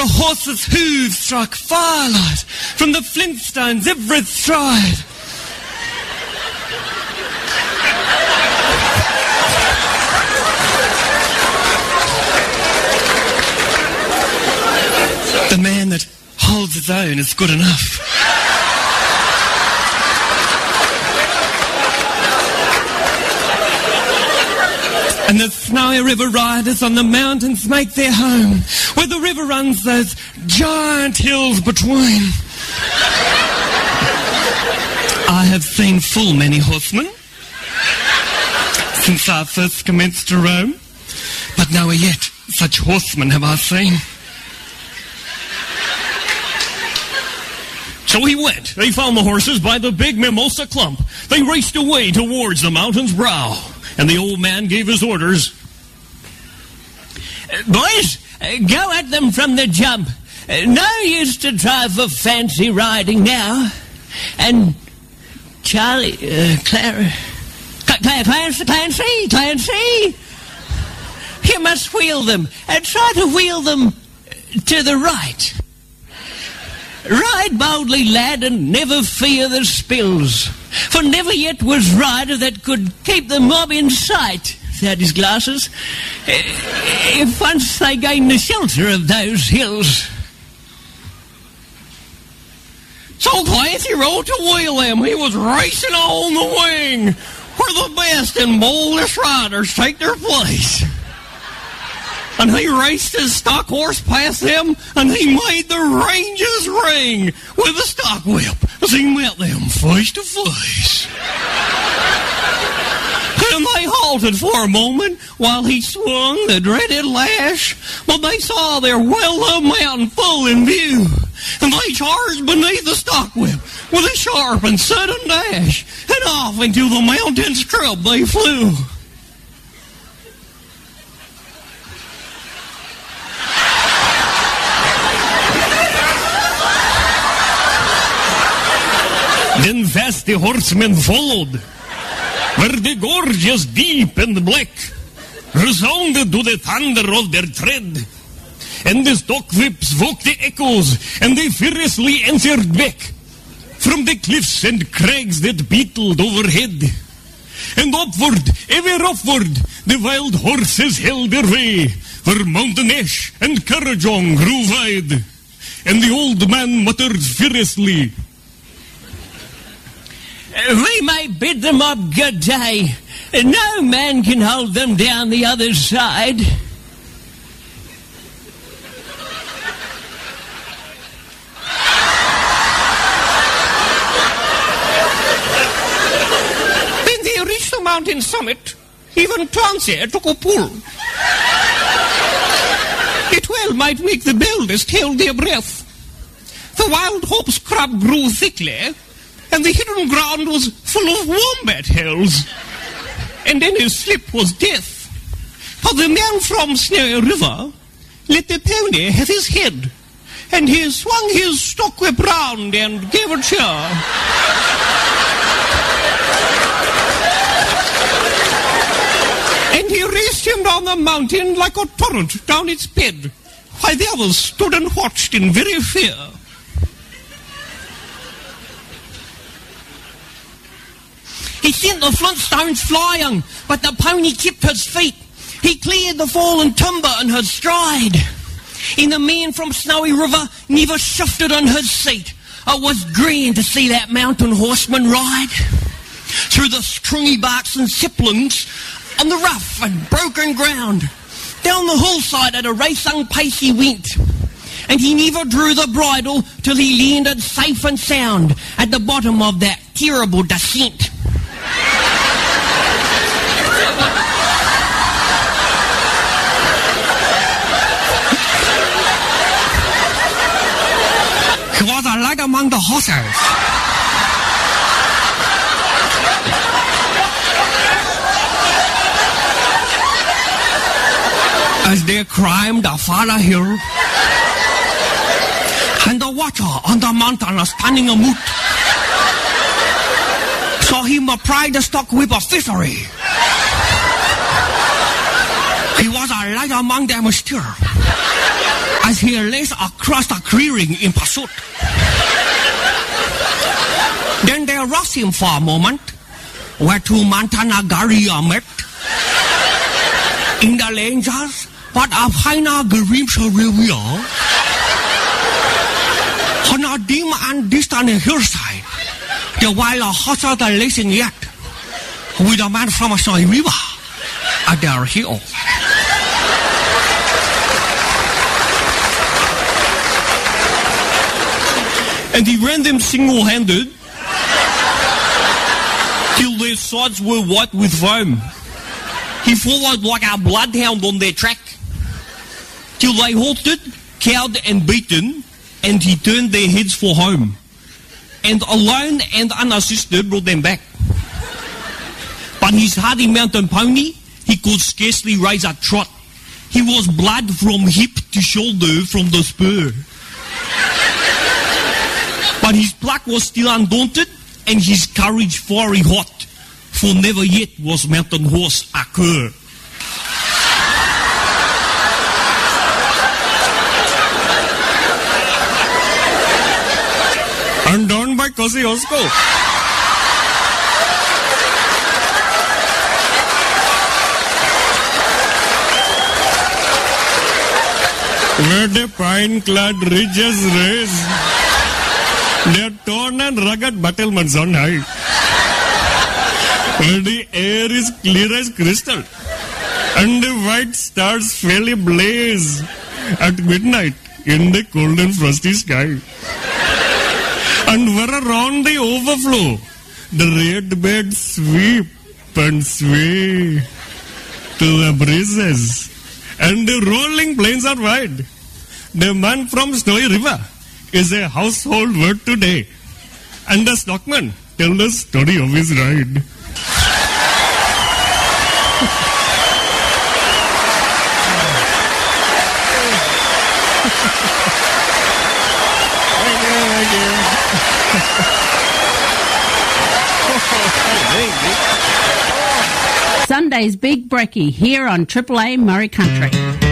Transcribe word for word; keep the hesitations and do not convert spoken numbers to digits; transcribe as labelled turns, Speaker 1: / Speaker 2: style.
Speaker 1: horse's hooves struck firelight from the flintstone's every stride. The man that holds his own is good enough. And the snowy river riders on the mountains make their home, where the river runs those giant hills between. I have seen full many horsemen since I first commenced to roam, but nowhere yet such horsemen have I seen.
Speaker 2: So he went. They found the horses by the big mimosa clump. They raced away towards the mountain's brow. And the old man gave his orders.
Speaker 3: Boys, go at them from the jump. No use to try for fancy riding now. And Charlie, uh, Clara, Clancy, Clancy, Clancy, Clancy, you must wheel them. And try to wheel them to the right. Ride boldly, lad, and never fear the spills. For never yet was rider that could keep the mob in sight, without his glasses, if once they gain the shelter of those hills.
Speaker 2: So Clancy rode to wheel them. He was racing on the wing, where the best and boldest riders take their place. And he raced his stock horse past them, and he made the ranges ring with the stock whip as he met them face to face. And they halted for a moment while he swung the dreaded lash, but they saw their well-loved mountain full in view, and they charged beneath the stock whip with a sharp and sudden dash, and off into the mountain scrub they flew. Then fast the horsemen followed, where the gorges deep and black resounded to the thunder of their tread, and the stock whips woke the echoes, and they furiously answered back from the cliffs and crags that beetled overhead. And upward, ever upward, the wild horses held their way, where Mountain Ash and Currajong grew wide. And the old man muttered furiously,
Speaker 3: We may bid them up good day. No man can hold them down the other side.
Speaker 2: When they reached the mountain summit, even Clancy took a pull. It well might make the boldest hold their breath. The wild hope scrub grew thickly, and the hidden ground was full of wombat hells. And any slip was death. For the man from Snowy River let the pony have his head, and he swung his stock whip round and gave a cheer. And he raced him down the mountain like a torrent down its bed, while the others stood and watched in very fear.
Speaker 1: He sent the flintstones flying, but the pony kept his feet. He cleared the fallen timber in his stride. And the man from Snowy River never shifted in his seat. It was grand to see that mountain horseman ride through the stringy barks and saplings on the rough and broken ground. Down the hillside at a racing pace he went, and he never drew the bridle till he landed safe and sound at the bottom of that terrible descent.
Speaker 2: He was a light among the horses. As they climbed a farther hill, and the watcher on the mountain was standing amut, saw him apply the stock whip of fishery. He was a light among them still,
Speaker 1: as he raced across the clearing in pursuit. Then they lost him for a moment, where two Montana Garia met. In the Rangers, but a final glimpse of reveal. On a dim and distant hillside, the wild horses are racing yet, with a man from a Snowy River at their heel. And he ran them single-handed till their swords were white with foam. He followed like a bloodhound on their track till they halted, cowed and beaten, and he turned their heads for home, and alone and unassisted brought them back. But his hardy mountain pony, he could scarcely raise a trot. He was blood from hip to shoulder from the spur. But his pluck was still undaunted, and his courage fiery hot, for never yet was mountain horse a cur.
Speaker 2: And down by Kosciuszko. Where the pine-clad ridges raise their torn and rugged battlements on high. Where the air is clear as crystal, and the white stars fairly blaze at midnight in the cold and frosty sky. And where around the overflow, the red beds sweep and sway to the breezes, and the rolling plains are wide. The man from Snowy River is a household word today, and the stockman tells the story of his ride.
Speaker 4: Sunday's Big Brekkie here on Triple A Murray Country.